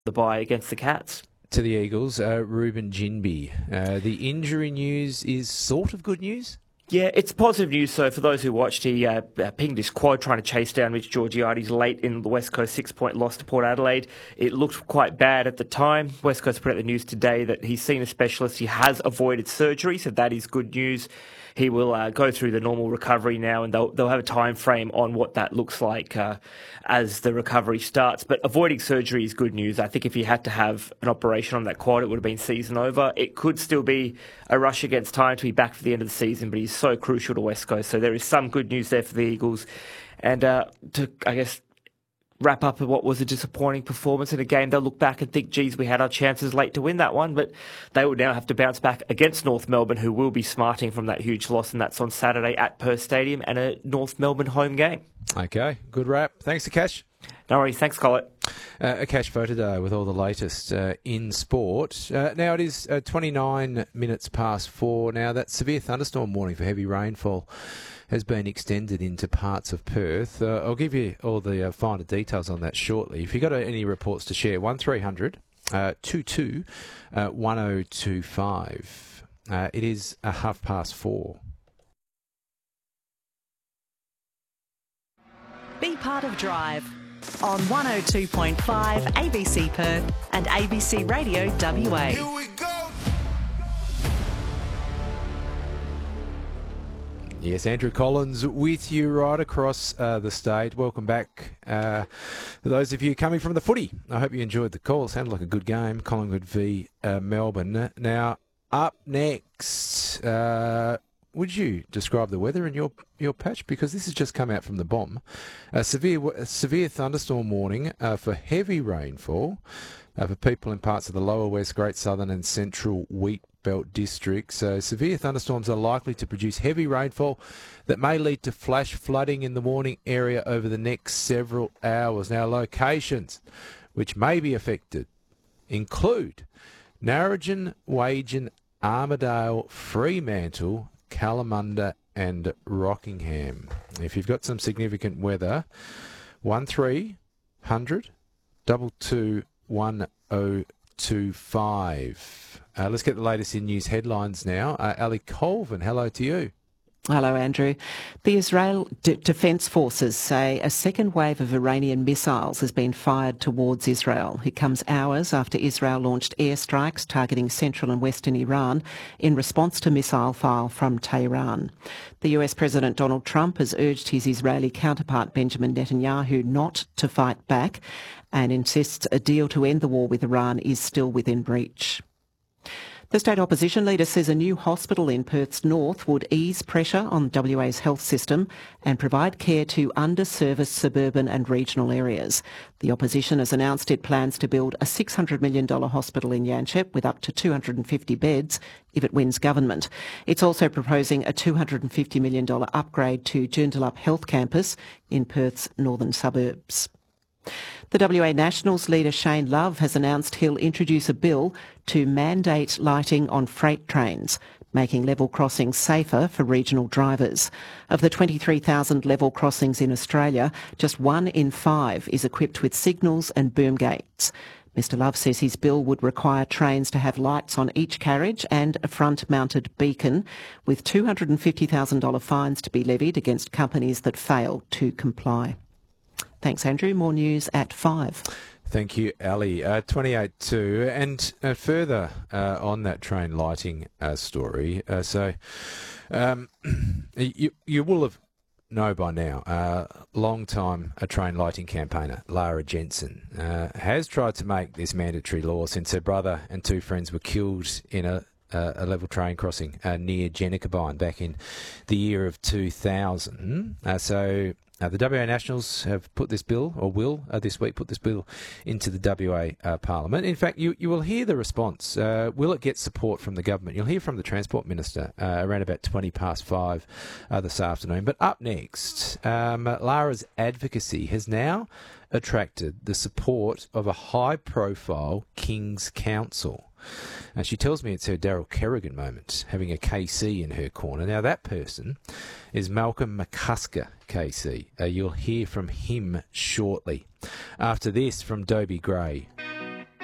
the bye against the Cats. To the Eagles, Ruben Ginbey. The injury news is sort of good news. Yeah, it's positive news. So for those who watched, he pinged his quad trying to chase down Mitch Georgiades late in the West Coast 6-point loss to Port Adelaide. It looked quite bad at the time. West Coast put out the news today that he's seen a specialist. He has avoided surgery, so that is good news. He will go through the normal recovery now, and they'll have a time frame on what that looks like as the recovery starts. But avoiding surgery is good news. I think if he had to have an operation on that quad, it would have been season over. It could still be a rush against time to be back for the end of the season, but he's so crucial to West Coast. So there is some good news there for the Eagles. And to, I guess, wrap up what was a disappointing performance in a game, they'll look back and think, geez, we had our chances late to win that one, but they will now have to bounce back against North Melbourne, who will be smarting from that huge loss, and that's on Saturday at Perth Stadium and a North Melbourne home game. Okay, good wrap. Thanks, Akash. No worries. Thanks, Collett. Akash Photoday with all the latest in sport. Now it is 29 minutes past 4. Now that severe thunderstorm warning for heavy rainfall has been extended into parts of Perth. I'll give you all the finer details on that shortly. If you've got any reports to share, 1300 22 1025. It is 4:30. Be part of Drive on 102.5 ABC Perth and ABC Radio WA. Here we go. Yes, Andrew Collins with you right across the state. Welcome back for those of you coming from the footy. I hope you enjoyed the call. It sounded like a good game, Collingwood v Melbourne. Now, up next, would you describe the weather in your patch? Because this has just come out from the bomb. A severe thunderstorm warning for heavy rainfall for people in parts of the lower west, Great Southern and Central Wheat Belt districts. So severe thunderstorms are likely to produce heavy rainfall that may lead to flash flooding in the Warning area over the next several hours. Now, locations which may be affected include Narrogin, Wagen, Armidale, Fremantle, Kalamunda and Rockingham. If you've got some significant weather, 1300 22 1025. Let's get the latest in news headlines now. Ali Colvin, hello to you. Hello, Andrew. The Israel Defence Forces say a second wave of Iranian missiles has been fired towards Israel. It comes hours after Israel launched airstrikes targeting central and western Iran in response to missile fire from Tehran. The US President Donald Trump has urged his Israeli counterpart Benjamin Netanyahu not to fight back and insists a deal to end the war with Iran is still within reach. The state opposition leader says a new hospital in Perth's north would ease pressure on WA's health system and provide care to underserviced suburban and regional areas. The opposition has announced it plans to build a $600 million hospital in Yanchep with up to 250 beds if it wins government. It's also proposing a $250 million upgrade to Joondalup Health Campus in Perth's northern suburbs. The WA Nationals leader Shane Love has announced he'll introduce a bill to mandate lighting on freight trains, making level crossings safer for regional drivers. Of the 23,000 level crossings in Australia, just 1 in 5 is equipped with signals and boom gates. Mr Love says his bill would require trains to have lights on each carriage and a front-mounted beacon, with $250,000 fines to be levied against companies that fail to comply. Thanks, Andrew. More news at 5. Thank you, Ali. 28.2. And further on that train lighting story, you will have know by now, long-time train lighting campaigner Lara Jensen has tried to make this mandatory law since her brother and 2 friends were killed in a level train crossing near Jennacabine back in the year of 2000. The WA Nationals have put this bill, or will this week put this bill into the WA Parliament. In fact, you will hear the response. Will it get support from the government? You'll hear from the Transport Minister around about 5:20 this afternoon. But up next, Lara's advocacy has now attracted the support of a high-profile King's Counsel. And she tells me it's her Daryl Kerrigan moment, having a KC in her corner. Now, that person is Malcolm McCusker, KC. You'll hear from him shortly. After this, from Dobie Gray.